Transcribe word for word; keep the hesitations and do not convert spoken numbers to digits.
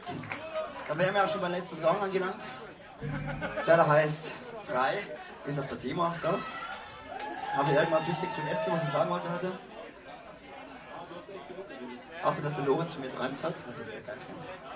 Dann wären wir auch schon beim letzten Song angelangt. Der da heißt Frei, ist auf der Demo auch drauf. Habe ich irgendwas Wichtiges vergessen, was ich sagen wollte heute? Außer, dass der Lorenz von mir träumt hat, was ich sehr geil finde.